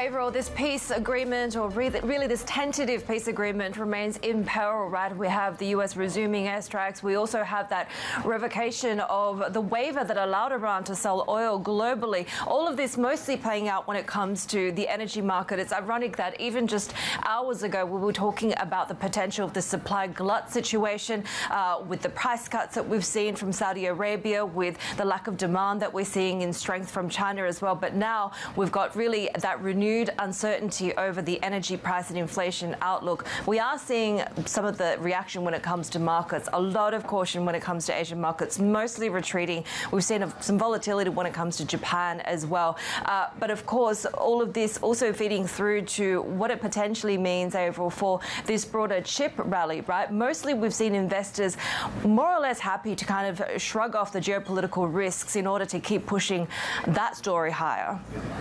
Avril, this peace agreement, or really this tentative peace agreement, remains in peril, right? We have the US resuming airstrikes. We also have that revocation of the waiver that allowed Iran to sell oil globally. All of this mostly playing out when it comes to the energy market. It's ironic that even just hours ago, we were talking about the potential of the supply glut situation with the price cuts that we've seen from Saudi Arabia, with the lack of demand that we're seeing in strength from China as well. But now we've got really that renewed uncertainty over the energy price and inflation outlook. We are seeing some of the reaction when it comes to markets. A lot of caution when it comes to Asian markets, mostly retreating. We've seen some volatility when it comes to Japan as well. But of course, all of this also feeding through to what it potentially means overall for this broader chip rally, right? Mostly we've seen investors more or less happy to kind of shrug off the geopolitical risks in order to keep pushing that story higher.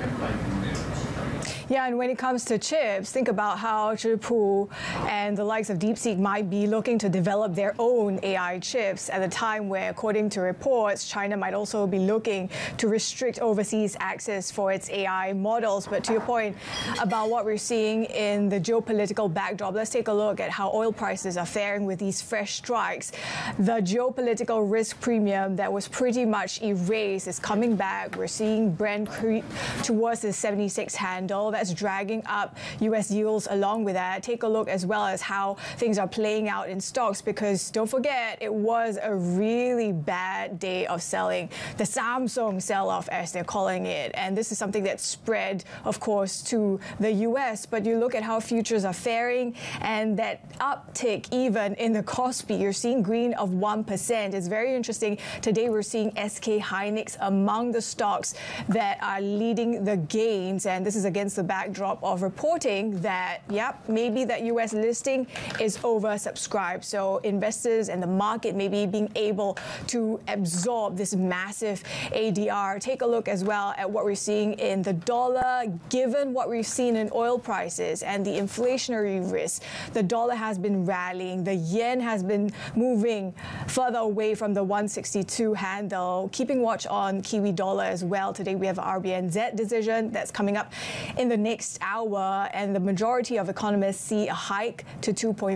Yeah, and when it comes to chips, think about how Zhipu and the likes of DeepSeek might be looking to develop their own AI chips at a time where, according to reports, China might also be looking to restrict overseas access for its AI models. But to your point about what we're seeing in the geopolitical backdrop, let's take a look at how oil prices are faring with these fresh strikes. The geopolitical risk premium that was pretty much erased is coming back. We're seeing Brent creep towards the 76 handle. That's dragging up U.S. yields along with that. Take a look as well as how things are playing out in stocks, because don't forget, it was a really bad day of selling. The Samsung sell-off, as they're calling it. And this is something that spread, of course, to the U.S. But you look at how futures are faring, and that uptick even in the Kospi, you're seeing green of 1%. It's very interesting. Today, we're seeing SK Hynix among the stocks that are leading the gains. And this is against the backdrop of reporting that, yep, maybe that U.S. listing is oversubscribed. So investors and the market may be being able to absorb this massive ADR. Take a look as well at what we're seeing in the dollar. Given what we've seen in oil prices and the inflationary risk, the dollar has been rallying. The yen has been moving further away from the 162 handle. Keeping watch on Kiwi dollar as well. Today we have an RBNZ decision that's coming up in the next hour, and the majority of economists see a hike to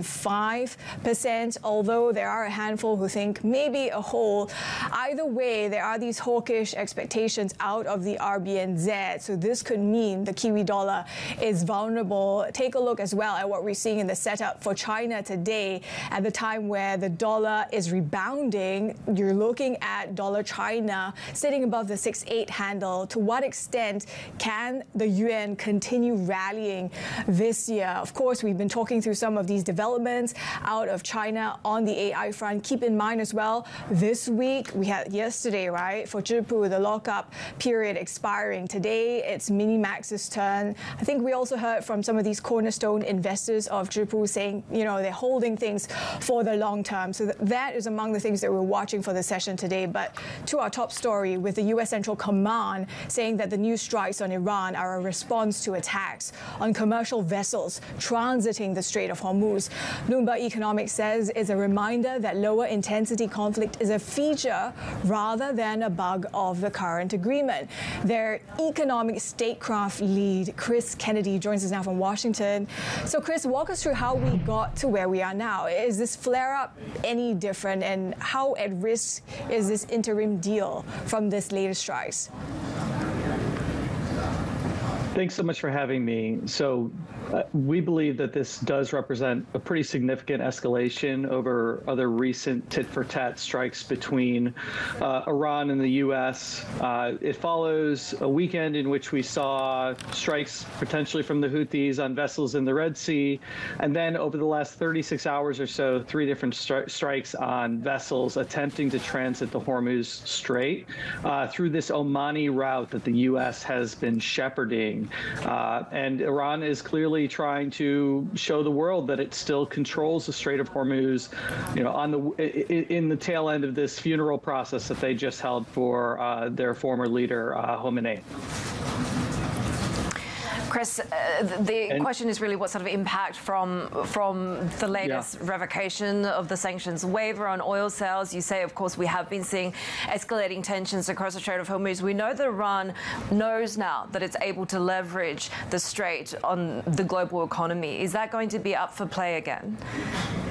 2.5%, although there are a handful who think maybe a hole. Either way, there are these hawkish expectations out of the RBNZ, so this could mean the Kiwi dollar is vulnerable. Take a look as well at what we're seeing in the setup for China today. At the time where the dollar is rebounding, you're looking at dollar China sitting above the 6.8 handle. To what extent can the yuan continue rallying this year? Of course, we've been talking through some of these developments out of China on the AI front. Keep in mind as well, this week, we had yesterday, right, for Zhipu, the lockup period expiring. Today, it's Minimax's turn. I think we also heard from some of these cornerstone investors of Zhipu saying, you know, they're holding things for the long term. So that is among the things that we're watching for the session today. But to our top story, with the U.S. Central Command saying that the new strikes on Iran are a response to attacks on commercial vessels transiting the Strait of Hormuz. Bloomberg Economics says it's a reminder that lower intensity conflict is a feature rather than a bug of the current agreement. Their economic statecraft lead, Chris Kennedy, joins us now from Washington. So Chris, walk us through how we got to where we are now. Is this flare-up any different, and how at risk is this interim deal from this latest strikes? Thanks so much for having me. So we believe that this does represent a pretty significant escalation over other recent tit-for-tat strikes between Iran and the U.S. It follows a weekend in which we saw strikes potentially from the Houthis on vessels in the Red Sea, and then over the last 36 hours or so, 3 different strikes on vessels attempting to transit the Hormuz Strait through this Omani route that the U.S. has been shepherding. And Iran is clearly trying to show the world that it still controls the Strait of Hormuz, you know, in the tail end of this funeral process that they just held for their former leader, Khamenei. Chris, the question is really what sort of impact from the latest revocation of the sanctions waiver on oil sales. You say, of course, we have been seeing escalating tensions across the Strait of Hormuz. We know that Iran knows now that it's able to leverage the Strait on the global economy. Is that going to be up for play again?